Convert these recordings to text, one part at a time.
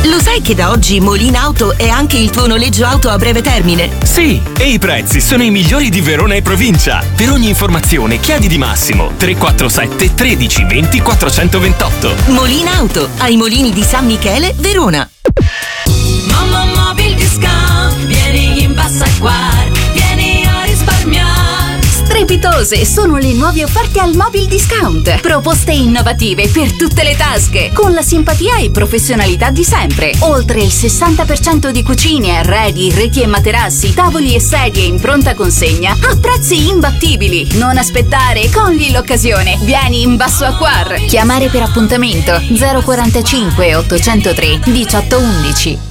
Lo sai che da oggi Molina Auto è anche il tuo noleggio auto a breve termine? Sì, e i prezzi sono i migliori di Verona e provincia. Per ogni informazione chiedi di Massimo 347 13 20 428. Molina Auto, ai Molini di San Michele, Verona. Mamma Mobil Discount, vieni in Bassa Acquar, vieni a risparmiare. Strepitose sono le nuove offerte al Mobil Discount. Proposte innovative per tutte le tasche, con la simpatia e professionalità di sempre. Oltre il 60% di cucine, arredi, reti e materassi, tavoli e sedie in pronta consegna a prezzi imbattibili. Non aspettare, cogli l'occasione. Vieni in Basso Acquar. Chiamare per appuntamento 045 803 1811.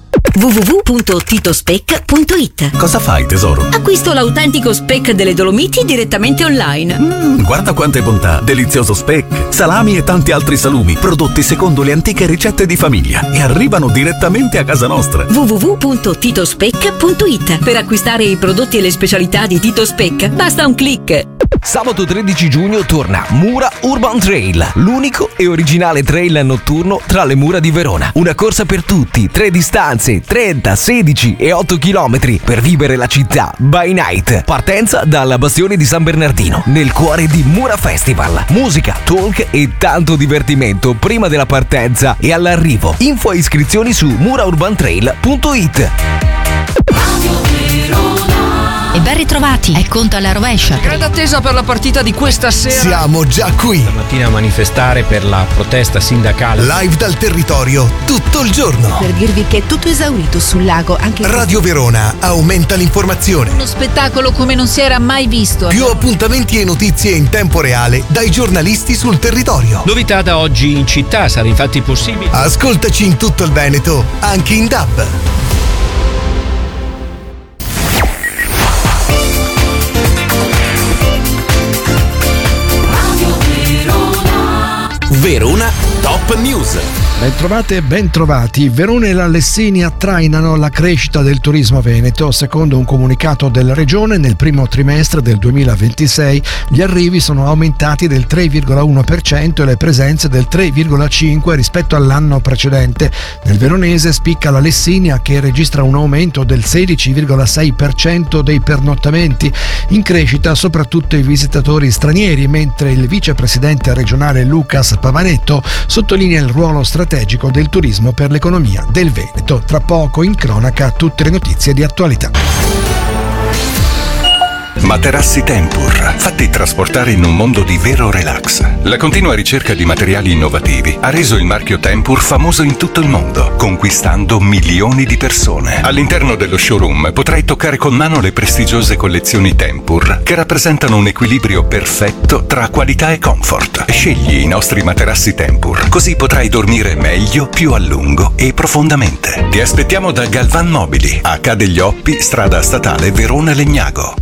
www.titospec.it. Cosa fai, tesoro? Acquisto l'autentico speck delle Dolomiti direttamente online. Guarda quante bontà! Delizioso speck, salami e tanti altri salumi, prodotti secondo le antiche ricette di famiglia e arrivano direttamente a casa nostra. www.titospec.it. Per acquistare i prodotti e le specialità di Tito Speck basta un click. Sabato 13 giugno torna Mura Urban Trail, l'unico e originale trail notturno tra le mura di Verona. Una corsa per tutti, 3 distanze, 30, 16 e 8 km per vivere la città by night. Partenza dalla Bastione di San Bernardino, nel cuore di Mura Festival. Musica, talk e tanto divertimento prima della partenza e all'arrivo. Info e iscrizioni su muraurbantrail.it. E ben ritrovati, è Conto alla rovescia. Grande attesa per la partita di questa sera. Siamo già qui. Stamattina a manifestare per la protesta sindacale. Live dal territorio tutto il giorno. Per dirvi che è tutto esaurito sul lago. Anche Radio Verona aumenta l'informazione. Uno spettacolo come non si era mai visto. Più appuntamenti e notizie in tempo reale dai giornalisti sul territorio. Novità da oggi in città, sarà infatti possibile. Ascoltaci in tutto il Veneto, anche in DAB. Verona Top News. Bentrovate e bentrovati. Verona e la Lessinia trainano la crescita del turismo veneto. Secondo un comunicato della regione, nel primo trimestre del 2026 gli arrivi sono aumentati del 3,1% e le presenze del 3,5% rispetto all'anno precedente. Nel veronese spicca la Lessinia, che registra un aumento del 16,6% dei pernottamenti. In crescita soprattutto i visitatori stranieri, mentre il vicepresidente regionale Lucas Pavanetto sottolinea il ruolo strategico del turismo per l'economia del Veneto. Tra poco in cronaca tutte le notizie di attualità. Materassi Tempur, fatti trasportare in un mondo di vero relax. La continua ricerca di materiali innovativi ha reso il marchio Tempur famoso in tutto il mondo, conquistando milioni di persone. All'interno dello showroom potrai toccare con mano le prestigiose collezioni Tempur, che rappresentano un equilibrio perfetto tra qualità e comfort. Scegli i nostri materassi Tempur, così potrai dormire meglio, più a lungo e profondamente. Ti aspettiamo da Galvan Mobili, a Ca' degli Oppi, strada statale Verona Legnago.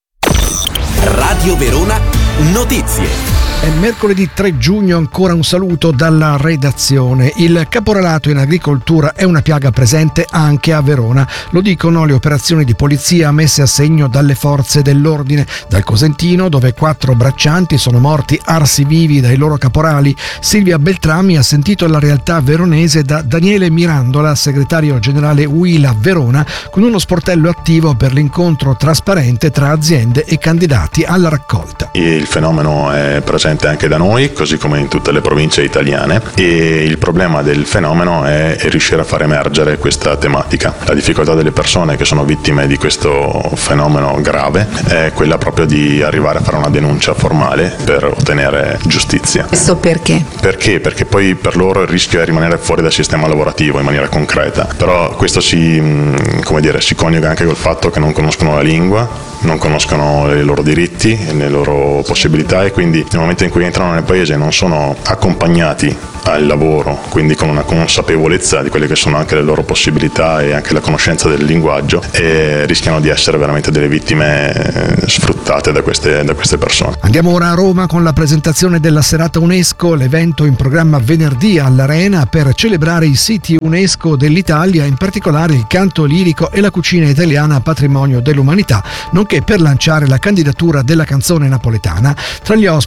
Radio Verona Notizie. È mercoledì 3 giugno, ancora un saluto dalla redazione. Il caporalato in agricoltura è una piaga presente anche a Verona. Lo dicono le operazioni di polizia messe a segno dalle forze dell'ordine. Dal Cosentino, dove 4 braccianti sono morti arsi vivi dai loro caporali, Silvia Beltrami ha sentito la realtà veronese da Daniele Mirandola, segretario generale UILA Verona, con uno sportello attivo per l'incontro trasparente tra aziende e candidati alla raccolta. Il fenomeno è presente anche da noi, così come in tutte le province italiane, e il problema del fenomeno è riuscire a far emergere questa tematica. La difficoltà delle persone che sono vittime di questo fenomeno grave è quella proprio di arrivare a fare una denuncia formale per ottenere giustizia. Questo perché? Perché poi per loro il rischio è rimanere fuori dal sistema lavorativo in maniera concreta, però questo si coniuga anche col fatto che non conoscono la lingua, non conoscono i loro diritti, le loro possibilità, e quindi nel momento in cui entrano nel paese non sono accompagnati al lavoro, quindi con una consapevolezza di quelle che sono anche le loro possibilità e anche la conoscenza del linguaggio, e rischiano di essere veramente delle vittime sfruttate da queste persone. Andiamo ora a Roma con la presentazione della serata UNESCO, l'evento in programma venerdì all'Arena per celebrare i siti UNESCO dell'Italia, in particolare il canto lirico e la cucina italiana patrimonio dell'umanità, nonché per lanciare la candidatura della canzone napoletana. Tra gli ospiti ci sarà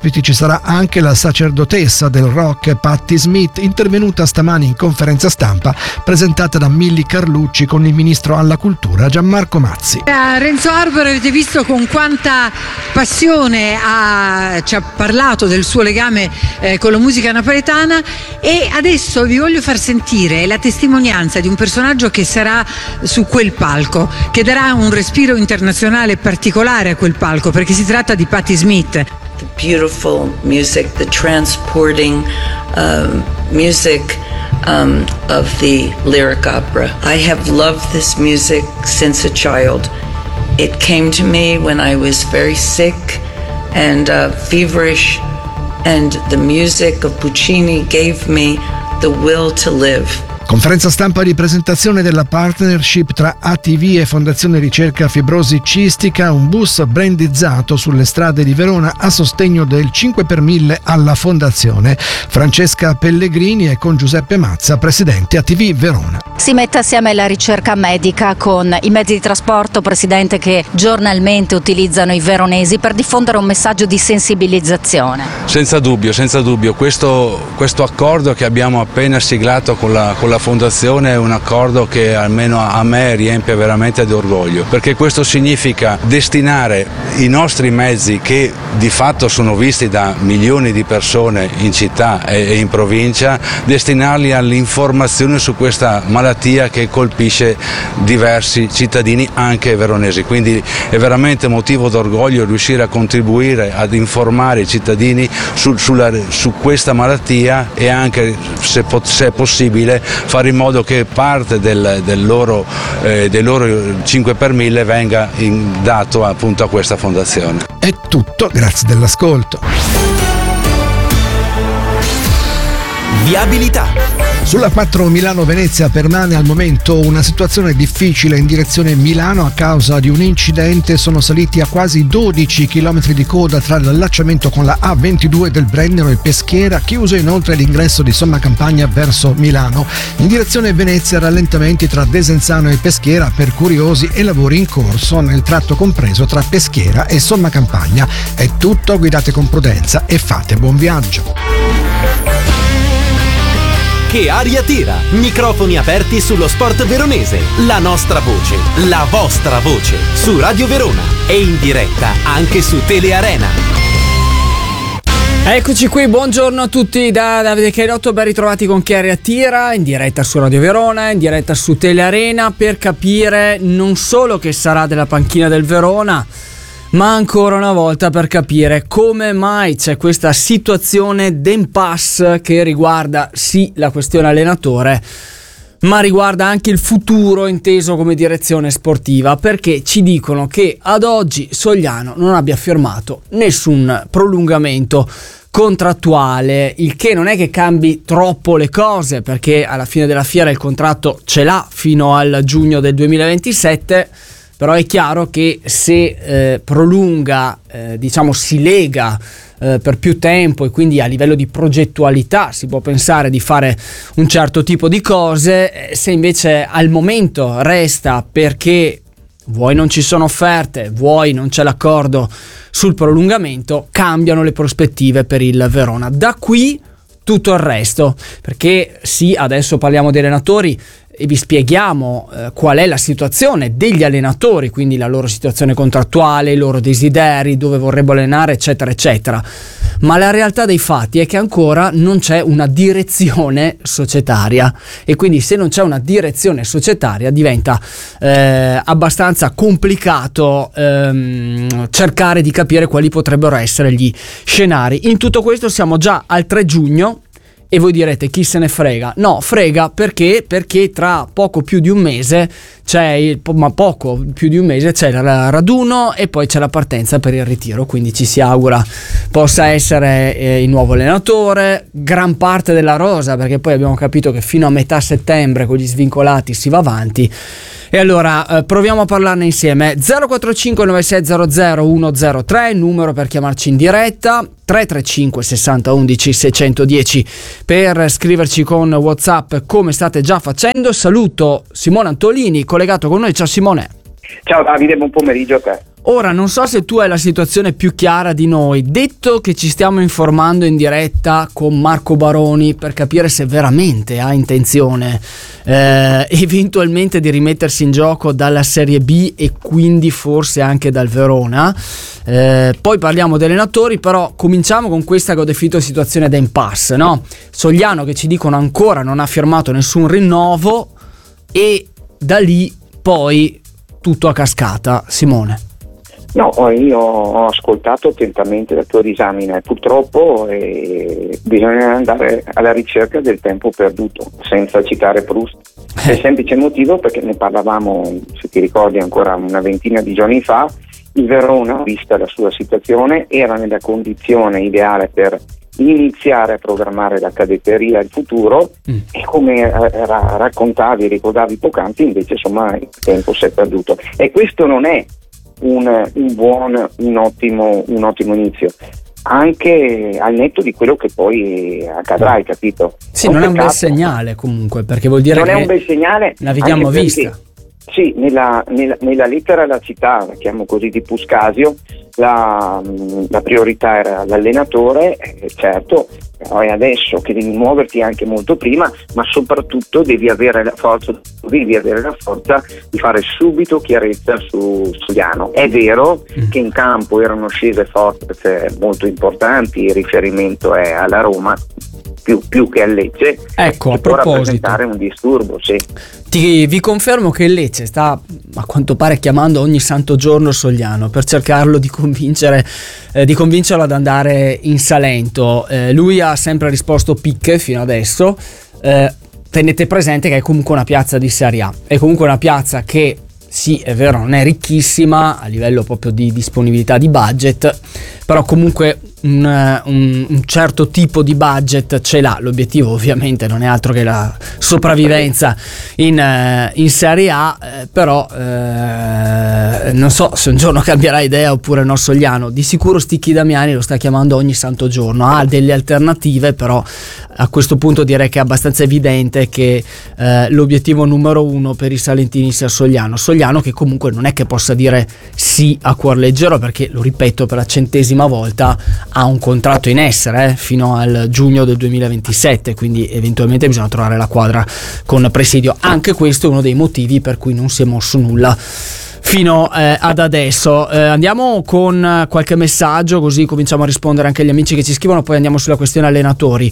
sarà anche la sacerdotessa del rock Patti Smith, intervenuta stamani in conferenza stampa presentata da Milly Carlucci con il ministro alla cultura Gianmarco Mazzi. A Renzo Arbore avete visto con quanta passione ci ha parlato del suo legame con la musica napoletana, e adesso vi voglio far sentire la testimonianza di un personaggio che sarà su quel palco, che darà un respiro internazionale particolare a quel palco, perché si tratta di Patti Smith. The beautiful music, the transporting music of the lyric opera. I have loved this music since a child. It came to me when I was very sick and feverish, and the music of Puccini gave me the will to live. Conferenza stampa di presentazione della partnership tra ATV e Fondazione Ricerca Fibrosi Cistica, un bus brandizzato sulle strade di Verona a sostegno del 5 per 1000 alla Fondazione. Francesca Pellegrini è con Giuseppe Mazza, presidente ATV Verona. Si mette assieme la ricerca medica con i mezzi di trasporto, presidente, che giornalmente utilizzano i veronesi per diffondere un messaggio di sensibilizzazione. Senza dubbio, questo accordo che abbiamo appena siglato con la Fondazione è un accordo che almeno a me riempie veramente di orgoglio, perché questo significa destinare i nostri mezzi, che di fatto sono visti da milioni di persone in città e in provincia, destinarli all'informazione su questa malattia che colpisce diversi cittadini anche veronesi. Quindi è veramente motivo d'orgoglio riuscire a contribuire ad informare i cittadini su questa malattia, e anche, se è possibile, fare in modo che parte del loro 5 per 1000 venga dato appunto a questa fondazione. È tutto, grazie dell'ascolto. Viabilità. Sulla 4 Milano-Venezia permane al momento una situazione difficile in direzione Milano a causa di un incidente. Sono saliti a quasi 12 km di coda tra l'allacciamento con la A22 del Brennero e Peschiera, chiuso inoltre l'ingresso di Somma Campagna verso Milano. In direzione Venezia rallentamenti tra Desenzano e Peschiera per curiosi e lavori in corso nel tratto compreso tra Peschiera e Somma Campagna. È tutto, guidate con prudenza e fate buon viaggio. Che aria tira! Microfoni aperti sullo sport veronese. La nostra voce, la vostra voce, su Radio Verona e in diretta anche su Telearena. Eccoci qui, buongiorno a tutti da Davide Cairotto, ben ritrovati con Che aria tira, in diretta su Radio Verona, in diretta su Telearena, per capire non solo che sarà della panchina del Verona, ma ancora una volta per capire come mai c'è questa situazione d'impasse che riguarda sì la questione allenatore, ma riguarda anche il futuro inteso come direzione sportiva, perché ci dicono che ad oggi Sogliano non abbia firmato nessun prolungamento contrattuale, il che non è che cambi troppo le cose, perché alla fine della fiera il contratto ce l'ha fino al giugno del 2027. Però è chiaro che se prolunga, si lega per più tempo, e quindi a livello di progettualità si può pensare di fare un certo tipo di cose, se invece al momento resta perché vuoi non ci sono offerte, vuoi non c'è l'accordo sul prolungamento, cambiano le prospettive per il Verona. Da qui tutto il resto, perché sì, adesso parliamo di allenatori e vi spieghiamo qual è la situazione degli allenatori, quindi la loro situazione contrattuale, i loro desideri, dove vorrebbero allenare, eccetera eccetera, ma la realtà dei fatti è che ancora non c'è una direzione societaria, e quindi se non c'è una direzione societaria diventa abbastanza complicato cercare di capire quali potrebbero essere gli scenari. In tutto questo siamo già al 3 giugno. E voi direte, chi se ne frega? No, frega perché tra poco più di un mese c'è il raduno e poi c'è la partenza per il ritiro, quindi ci si augura possa essere il nuovo allenatore, gran parte della rosa, perché poi abbiamo capito che fino a metà settembre con gli svincolati si va avanti. E allora proviamo a parlarne insieme. 045 9600 103, numero per chiamarci in diretta, 335 60 11 610 per scriverci con WhatsApp come state già facendo. Saluto Simone Antolini collegato con noi. Ciao Simone. Ciao Davide, buon pomeriggio a te. Ora non so se tu hai la situazione più chiara di noi, detto che ci stiamo informando in diretta con Marco Baroni per capire se veramente ha intenzione eventualmente di rimettersi in gioco dalla Serie B e quindi forse anche dal Verona. Poi parliamo degli allenatori, però cominciamo con questa che ho definito situazione da impasse, no? Sogliano che ci dicono ancora non ha firmato nessun rinnovo e da lì poi tutto a cascata. Simone. No, io ho ascoltato attentamente la tua disamina e purtroppo bisogna andare alla ricerca del tempo perduto, senza citare Proust. Per il semplice motivo perché ne parlavamo, se ti ricordi, ancora una ventina di giorni fa. Il Verona, vista la sua situazione, era nella condizione ideale per iniziare a programmare la cadetteria al futuro e come raccontavi, ricordavi poc'anzi, invece insomma il tempo si è perduto e questo non è un ottimo inizio, anche al netto di quello che poi accadrà, hai capito? Sì, non è un bel segnale comunque, perché vuol dire non che è un bel segnale, la vediamo vista. Sì, nella lettera la città, la chiamo così, di Puscasio, la priorità era l'allenatore, certo, poi adesso che devi muoverti anche molto prima, ma soprattutto devi avere la forza di fare subito chiarezza su Sogliano. È vero che in campo erano scese forze molto importanti, il riferimento è alla Roma, più che al Lecce. Ecco, a può proposito, rappresentare un disturbo, sì. Vi confermo che il Lecce sta a quanto pare chiamando ogni santo giorno Sogliano per cercarlo di convincerlo ad andare in Salento. Lui ha sempre risposto picche fino adesso. Tenete presente che è comunque una piazza di Serie A, è comunque una piazza che sì, è vero, non è ricchissima a livello proprio di disponibilità di budget, però comunque un certo tipo di budget ce l'ha. L'obiettivo ovviamente non è altro che la sopravvivenza in Serie A, però non so se un giorno cambierà idea oppure no Sogliano. Di sicuro Sticchi Damiani lo sta chiamando ogni santo giorno, ha delle alternative, però a questo punto direi che è abbastanza evidente che l'obiettivo numero uno per i salentini sia Sogliano, che comunque non è che possa dire sì a cuor leggero, perché lo ripeto per la 100ª volta ha un contratto in essere fino al giugno del 2027, quindi eventualmente bisogna trovare la quadra con Presidio. Anche questo è uno dei motivi per cui non si è mosso nulla fino ad adesso. Andiamo con qualche messaggio, così cominciamo a rispondere anche agli amici che ci scrivono, poi andiamo sulla questione allenatori.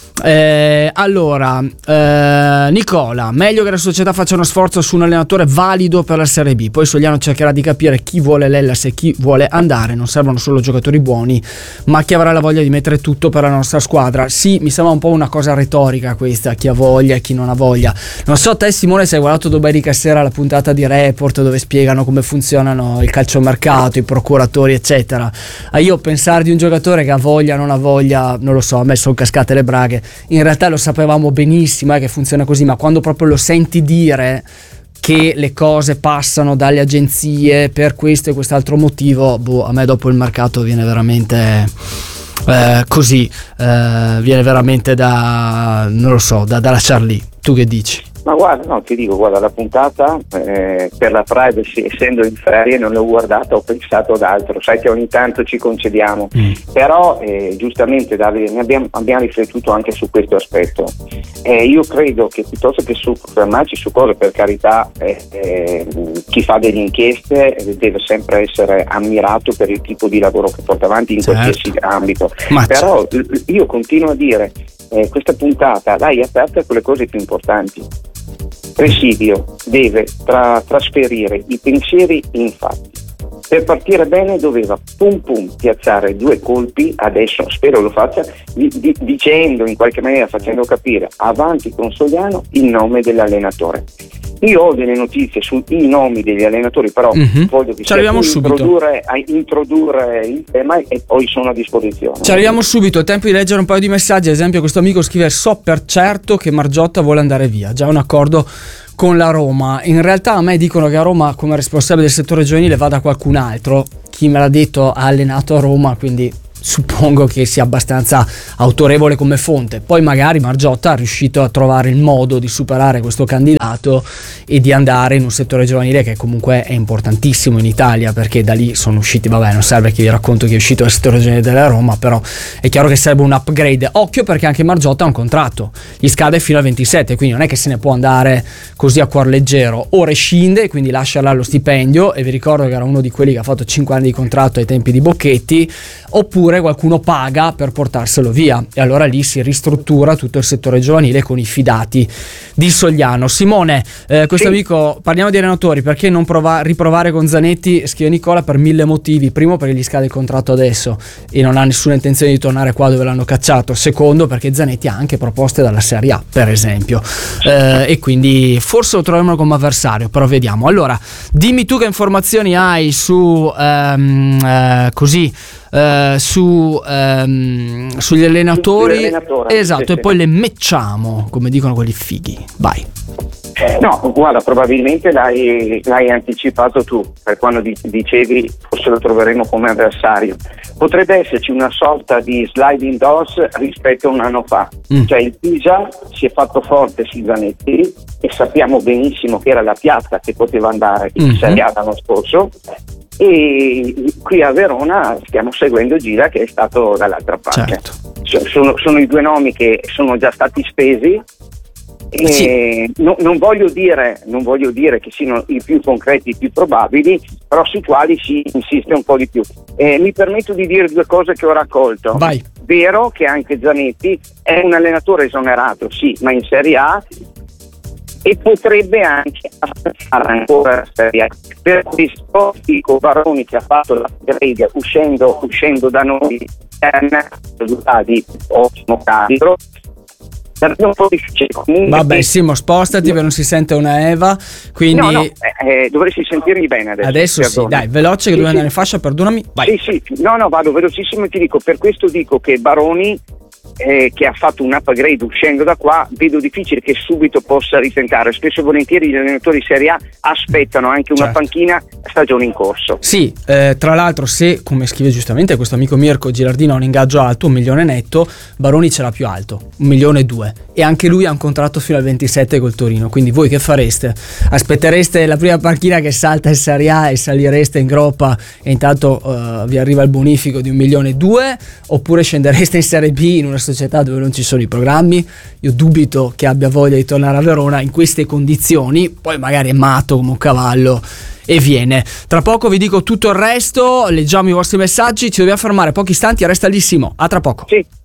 Allora, Nicola, meglio che la società faccia uno sforzo su un allenatore valido per la Serie B, poi Sogliano cercherà di capire chi vuole l'Hellas e chi vuole andare. Non servono solo giocatori buoni, ma chi avrà la voglia di mettere tutto per la nostra squadra. Sì, mi sembra un po' una cosa retorica questa, chi ha voglia e chi non ha voglia. Non so te Simone se hai guardato domenica sera la puntata di Report dove spiegano come funzionano il calciomercato, i procuratori eccetera. Io pensare di un giocatore che ha voglia, non ha voglia, non lo so, a me sono cascate le braghe. In realtà lo sapevamo benissimo che funziona così, ma quando proprio lo senti dire che le cose passano dalle agenzie per questo e quest'altro motivo, a me dopo il mercato viene veramente viene veramente da lasciar lì. Tu che dici? Ma guarda, no, ti dico, guarda, la puntata per la privacy, essendo in ferie, non l'ho guardata, ho pensato ad altro, sai che ogni tanto ci concediamo, però giustamente Davide, abbiamo riflettuto anche su questo aspetto. Io credo che piuttosto che fermarci su cose, per carità, chi fa delle inchieste deve sempre essere ammirato per il tipo di lavoro che porta avanti in qualsiasi ambito, però io continuo a dire, questa puntata l'hai aperta con le cose più importanti. Presidio deve trasferire i pensieri in fatti. Per partire bene doveva piazzare 2 colpi, adesso spero lo faccia, dicendo in qualche maniera, facendo capire avanti con Sogliano il nome dell'allenatore. Io ho delle notizie sui nomi degli allenatori, però voglio che introdurre il tema e poi sono a disposizione. Ci arriviamo subito, è tempo di leggere un paio di messaggi. Ad esempio questo amico scrive: so per certo che Margiotta vuole andare via, già un accordo con la Roma. In realtà a me dicono che a Roma come responsabile del settore giovanile vada qualcun altro. Chi me l'ha detto ha allenato a Roma, quindi suppongo che sia abbastanza autorevole come fonte. Poi magari Margiotta è riuscito a trovare il modo di superare questo candidato e di andare in un settore giovanile che comunque è importantissimo in Italia, perché da lì sono usciti, vabbè, non serve che vi racconto chi è uscito dal settore giovanile della Roma, però è chiaro che serve un upgrade. Occhio, perché anche Margiotta ha un contratto, gli scade fino al 27, quindi non è che se ne può andare così a cuor leggero. O rescinde, quindi lascia là lo stipendio, e vi ricordo che era uno di quelli che ha fatto 5 anni di contratto ai tempi di Bocchetti, oppure qualcuno paga per portarselo via, e allora lì si ristruttura tutto il settore giovanile con i fidati di Sogliano. Simone, questo amico, parliamo di allenatori, perché non riprovare con Zanetti? Scrive Nicola, per 1000 motivi. Primo, perché gli scade il contratto adesso e non ha nessuna intenzione di tornare qua dove l'hanno cacciato. Secondo, perché Zanetti ha anche proposte dalla Serie A, per esempio, e quindi forse lo troviamo come avversario, però vediamo. Allora, dimmi tu che informazioni hai su sugli allenatori, esatto, sì, e poi le matchiamo, come dicono quelli fighi. Vai. No, guarda, probabilmente l'hai anticipato tu, per quando dicevi forse lo troveremo come avversario. Potrebbe esserci una sorta di sliding doors rispetto a un anno fa. Cioè il Pisa si è fatto forte su Zanetti, e sappiamo benissimo che era la piazza che poteva andare in Serie A l'anno scorso, e qui a Verona stiamo seguendo Gira, che è stato dall'altra parte. Certo. Sono i due nomi che sono già stati spesi. Sì. Non voglio dire che siano i più concreti, i più probabili, però sui quali si insiste un po' di più. Mi permetto di dire due cose che ho raccolto. Vai. Vero che anche Zanetti è un allenatore esonerato, sì, ma in Serie A, e potrebbe anche fare ancora la Serie A. Per questo dico, Baroni, che ha fatto la grade uscendo da noi, è un risultato di ottimo calibro. Vabbè, Simo, spostati, perché non si sente una Eva, quindi no, dovresti sentirmi bene adesso sì, dai, veloce, che devo andare in fascia, perdonami, vai. Sì, no, vado velocissimo e ti dico, per questo dico che Baroni, che ha fatto un upgrade uscendo da qua, vedo difficile che subito possa ritentare. Spesso e volentieri gli allenatori di Serie A aspettano anche una panchina stagione in corso. Sì, tra l'altro, se, come scrive giustamente questo amico Mirko, Gilardino ha un ingaggio alto, 1 milione netto, Baroni ce l'ha più alto, 1,2 milioni, e anche lui ha un contratto fino al 27 col Torino. Quindi voi che fareste? Aspettereste la prima panchina che salta in Serie A e salireste in groppa, e intanto vi arriva il bonifico di 1,2 milioni, oppure scendereste in Serie B in una società dove non ci sono i programmi? Io dubito che abbia voglia di tornare a Verona in queste condizioni. Poi magari è matto come un cavallo e viene. Tra poco vi dico tutto il resto, leggiamo i vostri messaggi, ci dobbiamo fermare pochi istanti, resta lì Simo, a tra poco. Sì.